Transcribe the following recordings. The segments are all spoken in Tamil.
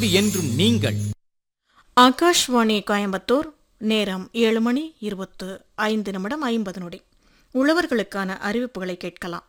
இசையோடு என்றும் நீங்கள். ஆகாஷ்வாணி கோயம்புத்தூர். நேரம் 7:25 உழவர்களுக்கான அறிவிப்புகளை கேட்கலாம்.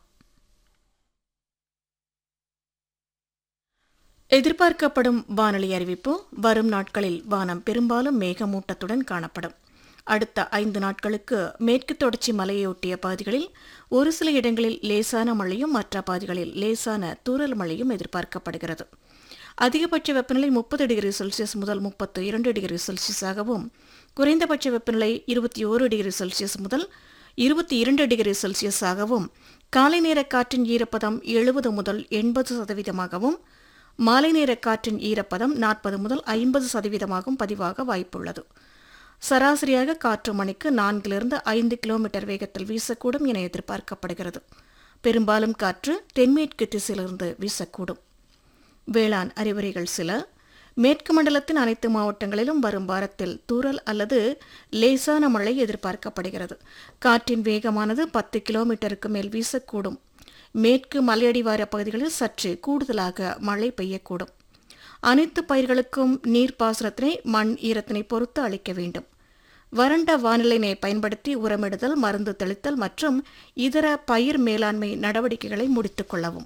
எதிர்பார்க்கப்படும் வானிலை அறிவிப்பு. வரும் நாட்களில் வானம் பெரும்பாலும் மேகமூட்டத்துடன் காணப்படும். அடுத்த 5 நாட்களுக்கு மேற்கு தொடர்ச்சி மலையொட்டிய பகுதிகளில் ஒரு சில இடங்களில் லேசான மழையும் மற்ற பகுதிகளில் லேசான தூறல் மழையும் எதிர்பார்க்கப்படுகிறது. அதிகபட்ச வெப்பநிலை 30 டிகிரி செல்சியஸ் முதல் 32 டிகிரி செல்சியஸாகவும், குறைந்தபட்ச வெப்பநிலை 21 டிகிரி செல்சியஸ் முதல் 22 டிகிரி செல்சியஸாகவும், காலை நேர காற்றின் ஈரப்பதம் 70 முதல் 80%, மாலை நேர காற்றின் ஈரப்பதம் 40 முதல் 50% பதிவாக வாய்ப்புள்ளது. சராசரியாக காற்று மணிக்கு 4 - 5 கிலோமீட்டர் வேகத்தில் வீசக்கூடும் என எதிர்பார்க்கப்படுகிறது. பெரும்பாலும் காற்று தென்மேற்கு திசையிலிருந்து வீசக்கூடும். வேளாண் அறிவுரைகள் சில. மேற்கு மண்டலத்தின் அனைத்து மாவட்டங்களிலும் வரும் வாரத்தில் தூறல் அல்லது லேசான மழை எதிர்பார்க்கப்படுகிறது. காற்றின் வேகமானது 10 கிலோமீட்டருக்கு மேல் வீசக்கூடும். மேற்கு மலையடிவார பகுதிகளில் சற்று கூடுதலாக மழை பெய்யக்கூடும். அனைத்து பயிர்களுக்கும் நீர்ப்பாசனத்தினை மண் ஈரத்தினை பொறுத்து அளிக்க வேண்டும். வறண்ட வானிலையினை பயன்படுத்தி உரமிடுதல், மருந்து தெளித்தல் மற்றும் இதர பயிர் மேலாண்மை நடவடிக்கைகளை முடித்துக் கொள்ளவும்.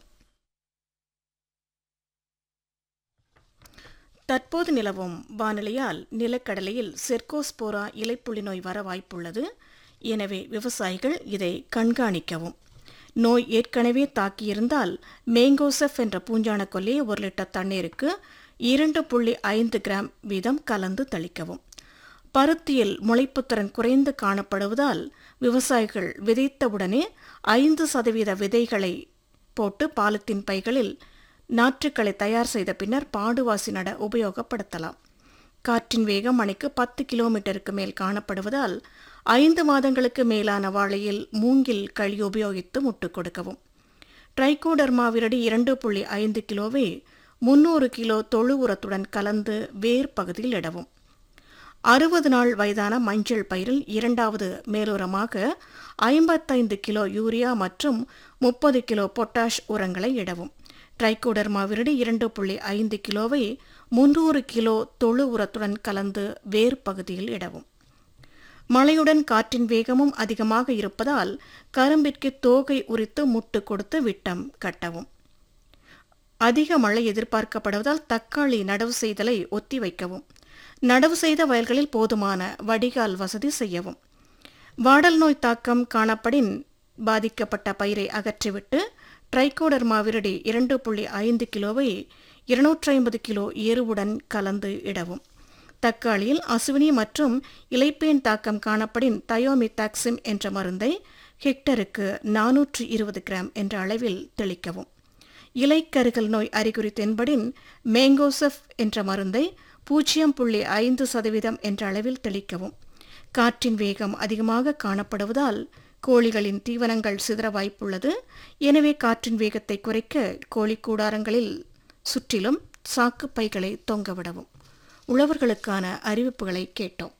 தற்போது நிலவும் வானிலையால் நிலக்கடலையில் செர்கோஸ்போரா இலைப்புள்ளி நோய் வர வாய்ப்புள்ளது. எனவே விவசாயிகள் இதை கண்காணிக்கவும். நோய் ஏற்கனவே தாக்கியிருந்தால் மேங்கோசெஃப் என்ற பூஞ்சான கொல்லியை 1 லிட்டர் தண்ணீருக்கு 2.5 கிராம் வீதம் கலந்து தெளிக்கவும். பருத்தியில் முளைப்புத்திறன் குறைந்து காணப்படுவதால் விவசாயிகள் விதைத்தவுடனே 5% விதைகளை போட்டு பாலித்தீன் பைகளில் நாற்றுக்களை தயார் செய்த பின்னர் பாடுவாசி நட உபயோகப்படுத்தலாம். காற்றின் வேகம் மணிக்கு 10 கிலோமீட்டருக்கு மேல் காணப்படுவதால் 5 மாதங்களுக்கு மேலான வாழையில் மூங்கில் களி உபயோகித்து முட்டு கொடுக்கவும். ட்ரைகோடர்மா விரடி 2.5 கிலோவை 300 கிலோ தொழு உரத்துடன் கலந்து வேர் பகுதியில் இடவும். 60 நாள் வயதான மஞ்சள் பயிரில் 2வது மேலுரமாக 55 கிலோ யூரியா மற்றும் 30 கிலோ பொட்டாஷ் உரங்களை இடவும். ட்ரைகோடர்மா விரடி 2.5 கிலோவை 300 கிலோ தொழு உரத்துடன் கலந்து வேர் பகுதியில் இடவும். மழையுடன் காற்றின் வேகமும் அதிகமாக இருப்பதால் கரும்பிற்கு தோகை உரித்து முட்டு கொடுத்து விட்டம் கட்டவும். அதிக மழை எதிர்பார்க்கப்படுவதால் தக்காளி நடவு செய்தலை ஒத்திவைக்கவும். நடவு செய்த வயல்களில் போதுமான வடிகால் வசதி செய்யவும். வாடல் நோய் தாக்கம் காணப்படின் பாதிக்கப்பட்ட பயிரை அகற்றிவிட்டு ட்ரைகோடர்மா விரடி 2.5 கிலோவை 250 கிலோ எருவுடன் கலந்து இடவும். தக்காளியில் அசுவினி மற்றும் இலைப்பேன் தாக்கம் காணப்படின் தயோமித்தாக்சிம் என்ற மருந்தை ஹெக்டருக்கு 420 கிராம் என்ற அளவில் தெளிக்கவும். இலைக்கருகல் நோய் அறிகுறி தென்படின் மேங்கோசெஃப் என்ற மருந்தை 0.5% என்ற அளவில் தெளிக்கவும். காற்றின் வேகம் அதிகமாக காணப்படுவதால் கோழிகளின் தீவனங்கள் சிதற வாய்ப்புள்ளது. எனவே காற்றின் வேகத்தை குறைக்க கோழி கூடாரங்களில் சுற்றிலும் சாக்கு பைகளை தொங்கவிடவும். உழவர்களுக்கான அறிவிப்புகளை கேட்டோம்.